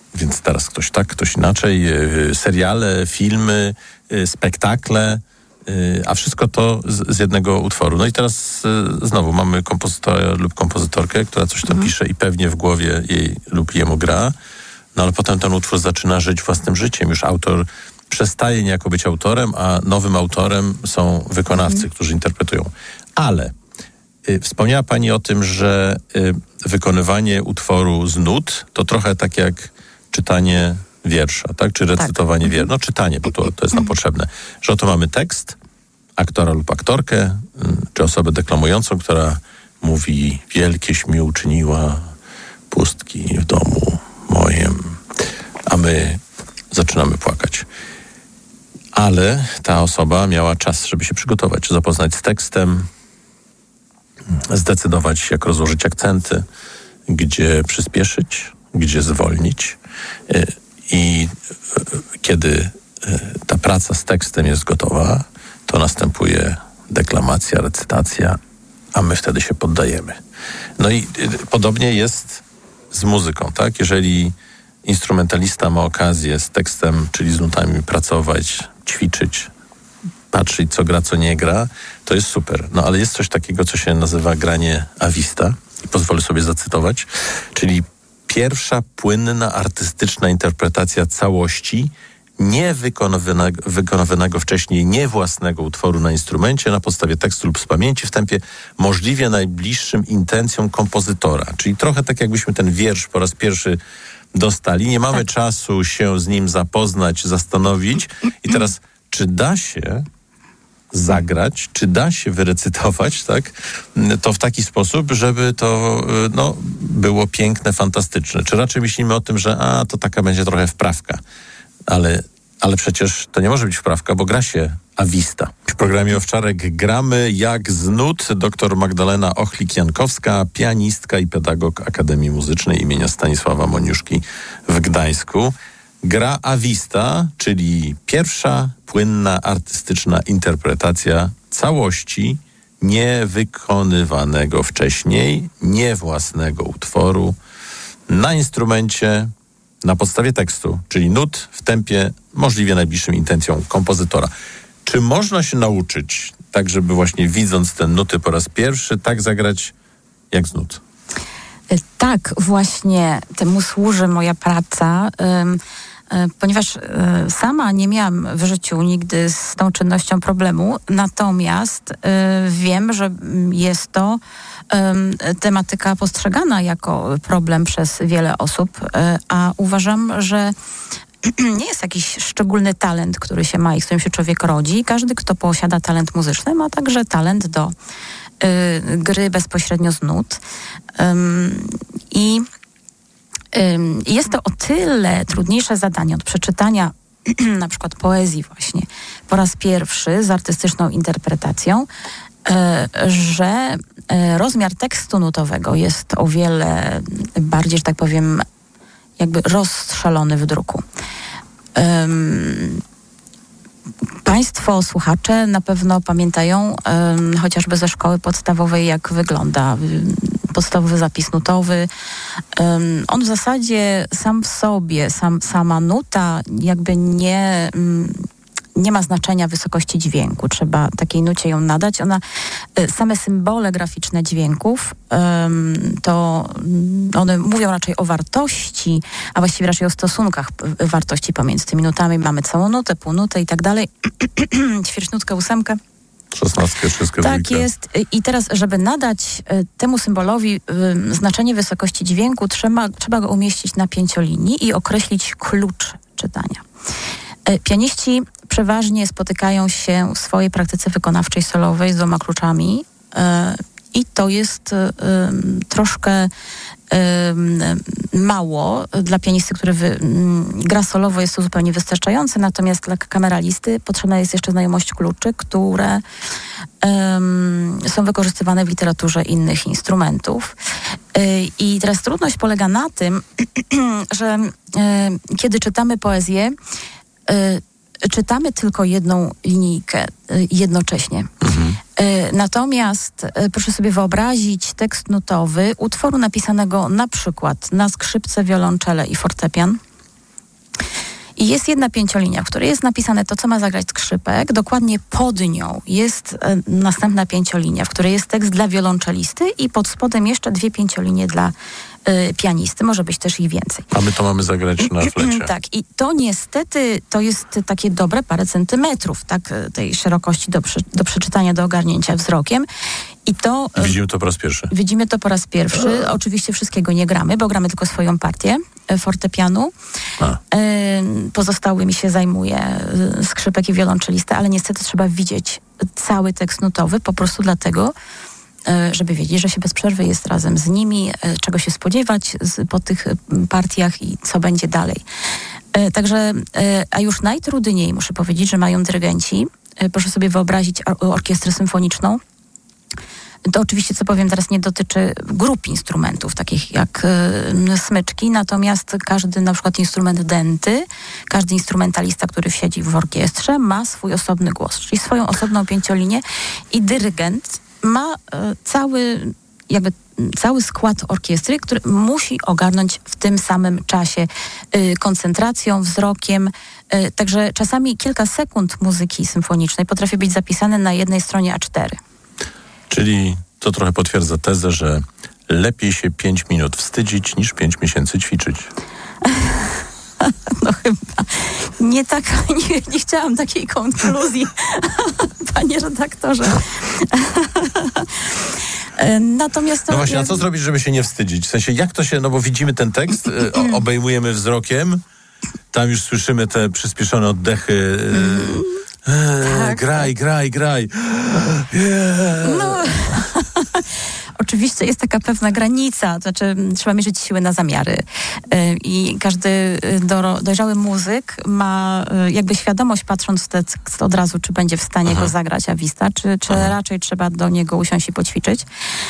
więc teraz ktoś tak, ktoś inaczej, seriale, filmy, spektakle, a wszystko to z jednego utworu. No i teraz znowu mamy kompozytora lub kompozytorkę, która coś tam pisze i pewnie w głowie jej lub jemu gra, no ale potem ten utwór zaczyna żyć własnym życiem. Już autor przestaje niejako być autorem, a nowym autorem są wykonawcy, którzy interpretują. Ale wspomniała pani o tym, że wykonywanie utworu z nut to trochę tak jak czytanie wiersza, tak? Czy recytowanie wiersza. No czytanie, bo to jest nam potrzebne. Że oto mamy tekst, aktora lub aktorkę, czy osobę deklamującą, która mówi: wielkieś mi uczyniła pustki w domu moim, a my zaczynamy płakać. Ale ta osoba miała czas, żeby się przygotować, zapoznać z tekstem, zdecydować, jak rozłożyć akcenty, gdzie przyspieszyć, gdzie zwolnić. I kiedy ta praca z tekstem jest gotowa, to następuje deklamacja, recytacja, a my wtedy się poddajemy. No i podobnie jest z muzyką, tak? Jeżeli instrumentalista ma okazję z tekstem, czyli z nutami pracować, ćwiczyć, patrzeć, co gra, co nie gra, to jest super. No ale jest coś takiego, co się nazywa granie a vista i pozwolę sobie zacytować, czyli pierwsza, płynna, artystyczna interpretacja całości wykonywanego wcześniej niewłasnego utworu na instrumencie na podstawie tekstu lub z pamięci w tempie możliwie najbliższym intencjom kompozytora. Czyli trochę tak, jakbyśmy ten wiersz po raz pierwszy dostali. Nie mamy czasu się z nim zapoznać, zastanowić. I teraz, czy da się zagrać, czy da się wyrecytować, tak? To w taki sposób, żeby to było piękne, fantastyczne. Czy raczej myślimy o tym, że to taka będzie trochę wprawka. Ale przecież to nie może być wprawka, bo gra się a vista. W programie Owczarek gramy jak z nut. Dr Magdalena Ochlik-Jankowska, pianistka i pedagog Akademii Muzycznej imienia Stanisława Moniuszki w Gdańsku. Gra a vista, czyli pierwsza, płynna, artystyczna interpretacja całości niewykonywanego wcześniej, niewłasnego utworu na instrumencie, na podstawie tekstu, czyli nut w tempie możliwie najbliższym intencjom kompozytora. Czy można się nauczyć, tak żeby właśnie widząc te nuty po raz pierwszy, tak zagrać jak z nut? Tak, właśnie temu służy moja praca, ponieważ sama nie miałam w życiu nigdy z tą czynnością problemu, natomiast wiem, że jest to tematyka postrzegana jako problem przez wiele osób, a uważam, że nie jest jakiś szczególny talent, który się ma i z którym się człowiek rodzi. Każdy, kto posiada talent muzyczny, ma także talent do gry bezpośrednio z nut. I jest to o tyle trudniejsze zadanie od przeczytania na przykład poezji właśnie po raz pierwszy z artystyczną interpretacją, że rozmiar tekstu nutowego jest o wiele bardziej, że tak powiem, jakby rozstrzelony w druku. Państwo, słuchacze na pewno pamiętają chociażby ze szkoły podstawowej, jak wygląda podstawowy zapis nutowy. On w zasadzie sam w sobie, sama nuta jakby nie ma znaczenia wysokości dźwięku. Trzeba takiej nucie ją nadać. Same symbole graficzne dźwięków, to one mówią raczej o wartości, a właściwie raczej o stosunkach wartości pomiędzy tymi nutami. Mamy całą nutę, półnutę i tak dalej. Ćwierćnutkę, ósemkę. 16, wszystko. Tak dwójkę. Jest. I teraz, żeby nadać temu symbolowi znaczenie wysokości dźwięku, trzeba go umieścić na pięciolinii i określić klucz czytania. Pianiści przeważnie spotykają się w swojej praktyce wykonawczej solowej z 2 kluczami i to jest troszkę mało. Dla pianisty, który gra solowo, jest to zupełnie wystarczające, natomiast dla kameralisty potrzebna jest jeszcze znajomość kluczy, które są wykorzystywane w literaturze innych instrumentów. I teraz trudność polega na tym, że kiedy czytamy poezję, czytamy tylko jedną linijkę jednocześnie. Natomiast proszę sobie wyobrazić tekst nutowy utworu napisanego na przykład na skrzypce, wiolonczele i fortepian. I jest jedna pięciolinia, w której jest napisane to, co ma zagrać skrzypek. Dokładnie pod nią jest następna pięciolinia, w której jest tekst dla wiolonczelisty i pod spodem jeszcze 2 pięciolinie dla pianisty. Może być też ich więcej. A my to mamy zagrać na flecie. Tak. I to niestety to jest takie dobre parę centymetrów, tak, tej szerokości do przeczytania, do ogarnięcia wzrokiem. I to... Widzimy to po raz pierwszy. Widzimy to po raz pierwszy. Oczywiście wszystkiego nie gramy, bo gramy tylko swoją partię fortepianu. Pozostałymi się zajmuje skrzypek i wiolonczelista, ale niestety trzeba widzieć cały tekst nutowy po prostu dlatego, żeby wiedzieć, że się bez przerwy jest razem z nimi, czego się spodziewać po tych partiach i co będzie dalej. Także, a już najtrudniej, muszę powiedzieć, że mają dyrygenci. Proszę sobie wyobrazić orkiestrę symfoniczną. To oczywiście, co powiem teraz, nie dotyczy grup instrumentów, takich jak smyczki, natomiast każdy na przykład instrument denty, każdy instrumentalista, który siedzi w orkiestrze, ma swój osobny głos, czyli swoją osobną pięciolinię i dyrygent ma cały skład orkiestry, który musi ogarnąć w tym samym czasie koncentracją, wzrokiem. Także czasami kilka sekund muzyki symfonicznej potrafi być zapisane na jednej stronie A4. Czyli to trochę potwierdza tezę, że lepiej się 5 minut wstydzić niż 5 miesięcy ćwiczyć. No chyba nie chciałam takiej konkluzji, panie redaktorze. Natomiast to... No właśnie, a co zrobić, żeby się nie wstydzić? W sensie, jak to się, no bo widzimy ten tekst, obejmujemy wzrokiem, tam już słyszymy te przyspieszone oddechy, graj. No, oczywiście jest taka pewna granica, to znaczy trzeba mierzyć siły na zamiary i każdy dojrzały muzyk ma jakby świadomość, patrząc w tekst od razu, czy będzie w stanie go zagrać awista, czy raczej trzeba do niego usiąść i poćwiczyć.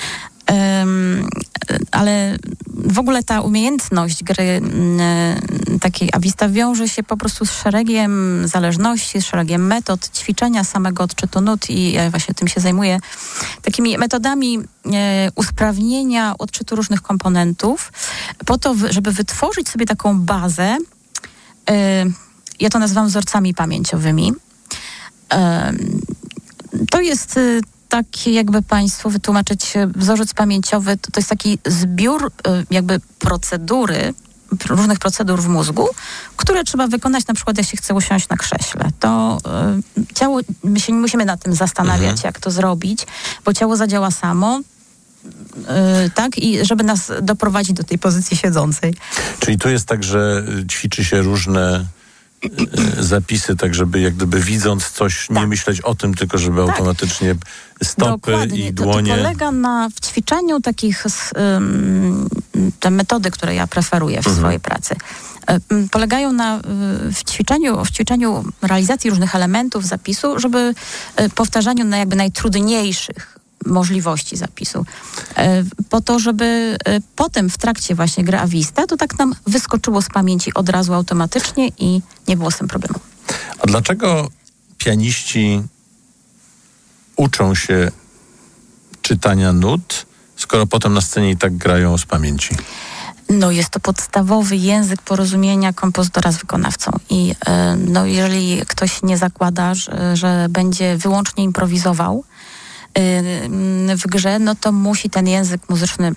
Ale w ogóle ta umiejętność gry takiej awista wiąże się po prostu z szeregiem zależności, z szeregiem metod ćwiczenia samego odczytu nut i ja właśnie tym się zajmuję. Takimi metodami usprawnienia odczytu różnych komponentów po to, żeby wytworzyć sobie taką bazę, ja to nazywam wzorcami pamięciowymi. To jest takie, jakby państwu wytłumaczyć, wzorzec pamięciowy to jest taki zbiór jakby różnych procedur w mózgu, które trzeba wykonać na przykład, jak się chce usiąść na krześle. To ciało, my się nie musimy nad tym zastanawiać, jak to zrobić, bo ciało zadziała samo, tak, i żeby nas doprowadzić do tej pozycji siedzącej. Czyli tu jest tak, że ćwiczy się różne zapisy, tak żeby jak gdyby widząc coś, nie myśleć o tym, tylko żeby automatycznie stopy i dłonie... To polega na ćwiczeniu takich te metody, które ja preferuję w swojej pracy. Polegają na w ćwiczeniu realizacji różnych elementów zapisu, żeby powtarzaniu na jakby najtrudniejszych możliwości zapisu. Po to, żeby potem w trakcie właśnie gry awista to tak nam wyskoczyło z pamięci od razu automatycznie i nie było z tym problemu. A dlaczego pianiści uczą się czytania nut, skoro potem na scenie i tak grają z pamięci? No jest to podstawowy język porozumienia kompozytora z wykonawcą i jeżeli ktoś nie zakłada, że będzie wyłącznie improwizował w grze, no to musi ten język muzyczny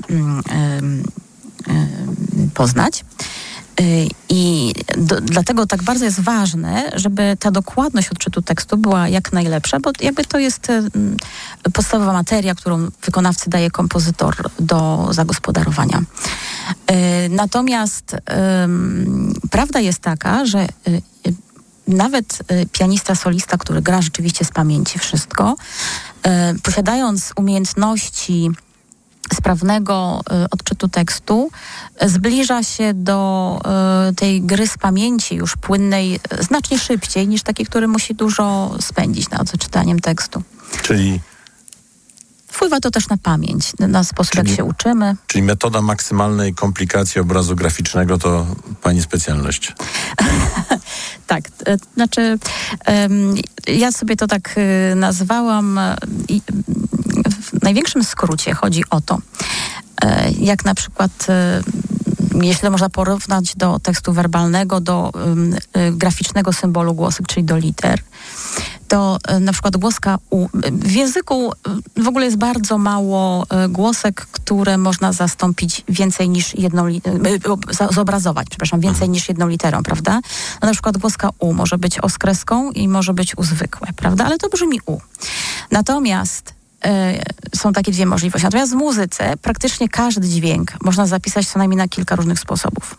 poznać. I dlatego tak bardzo jest ważne, żeby ta dokładność odczytu tekstu była jak najlepsza, bo jakby to jest podstawowa materia, którą wykonawcy daje kompozytor do zagospodarowania. Natomiast prawda jest taka, że nawet pianista solista, który gra rzeczywiście z pamięci wszystko, posiadając umiejętności sprawnego odczytu tekstu, zbliża się do tej gry z pamięci już płynnej znacznie szybciej niż taki, który musi dużo spędzić nad czytaniem tekstu. Czyli wpływa to też na pamięć, na sposób, jak się uczymy. Czyli metoda maksymalnej komplikacji obrazu graficznego to pani specjalność. Tak, znaczy ja sobie to tak nazwałam i w największym skrócie chodzi o to, jak na przykład jeśli to można porównać do tekstu werbalnego, do graficznego symbolu głosek, czyli do liter, to na przykład głoska U. W języku w ogóle jest bardzo mało głosek, które można zastąpić więcej niż zobrazować, więcej niż jedną literą, prawda? No, na przykład głoska U może być O z kreską i może być U zwykłe, prawda? Ale to brzmi U. Natomiast są takie dwie możliwości. Natomiast w muzyce praktycznie każdy dźwięk można zapisać co najmniej na kilka różnych sposobów.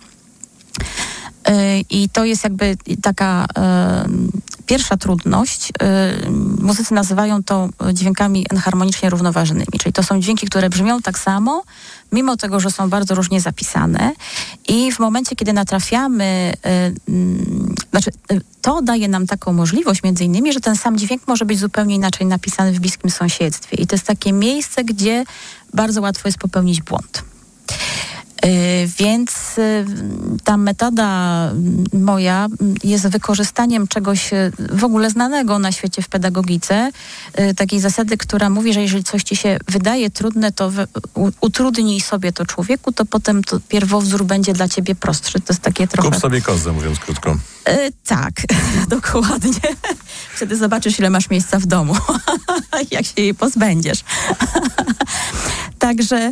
I to jest jakby taka pierwsza trudność. Muzycy nazywają to dźwiękami enharmonicznie równoważnymi, czyli to są dźwięki, które brzmią tak samo, mimo tego, że są bardzo różnie zapisane. I w momencie, kiedy natrafiamy, to daje nam taką możliwość między innymi, że ten sam dźwięk może być zupełnie inaczej napisany w bliskim sąsiedztwie. I to jest takie miejsce, gdzie bardzo łatwo jest popełnić błąd. Więc ta metoda moja jest wykorzystaniem czegoś w ogóle znanego na świecie w pedagogice, takiej zasady, która mówi, że jeżeli coś ci się wydaje trudne, to utrudnij sobie to człowieku, to potem to pierwowzór będzie dla ciebie prostszy. To jest takie trochę... Kup sobie kozę, mówiąc krótko. Tak, dokładnie. Wtedy zobaczysz, ile masz miejsca w domu, jak się jej pozbędziesz. Także...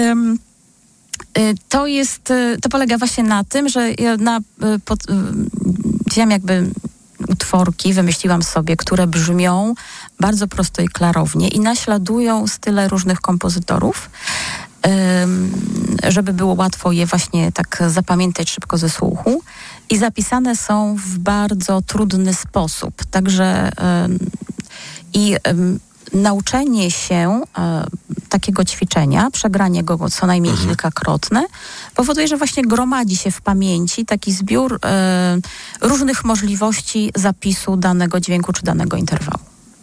To polega właśnie na tym, że ja wziąłem jakby utworki, wymyśliłam sobie, które brzmią bardzo prosto i klarownie i naśladują style różnych kompozytorów, żeby było łatwo je właśnie tak zapamiętać szybko ze słuchu. I zapisane są w bardzo trudny sposób. Także nauczenie się takiego ćwiczenia, przegranie go co najmniej kilkakrotne, powoduje, że właśnie gromadzi się w pamięci taki zbiór różnych możliwości zapisu danego dźwięku czy danego interwału.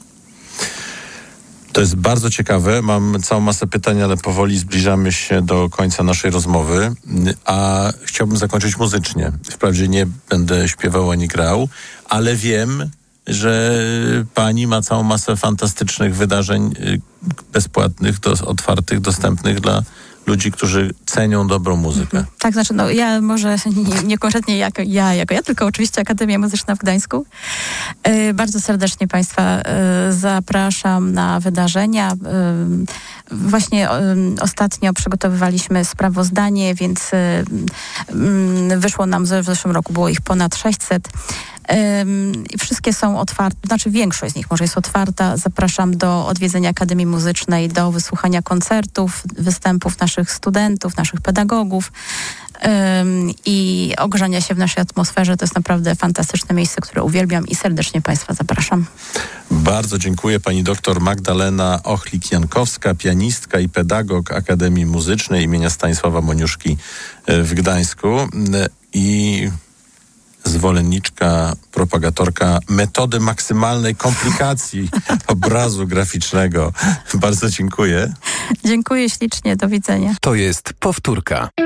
To jest bardzo ciekawe. Mam całą masę pytań, ale powoli zbliżamy się do końca naszej rozmowy, a chciałbym zakończyć muzycznie. Wprawdzie nie będę śpiewał ani grał, ale wiem, że pani ma całą masę fantastycznych wydarzeń bezpłatnych, otwartych, dostępnych dla ludzi, którzy cenią dobrą muzykę. Tak, znaczy, ja może nie konkretnie jako ja, tylko oczywiście Akademia Muzyczna w Gdańsku. Bardzo serdecznie Państwa zapraszam na wydarzenia. Właśnie ostatnio przygotowywaliśmy sprawozdanie, więc wyszło nam, w zeszłym roku było ich ponad 600. Wszystkie są otwarte, znaczy większość z nich może jest otwarta. Zapraszam do odwiedzenia Akademii Muzycznej, do wysłuchania koncertów, występów naszych studentów, naszych pedagogów i ogrzania się w naszej atmosferze. To jest naprawdę fantastyczne miejsce, które uwielbiam i serdecznie Państwa zapraszam. Bardzo dziękuję. Pani doktor Magdalena Ochlik-Jankowska, pianistka i pedagog Akademii Muzycznej imienia Stanisława Moniuszki w Gdańsku i zwolenniczka, propagatorka metody maksymalnej komplikacji obrazu graficznego. Bardzo dziękuję. Dziękuję ślicznie. Do widzenia. To jest powtórka.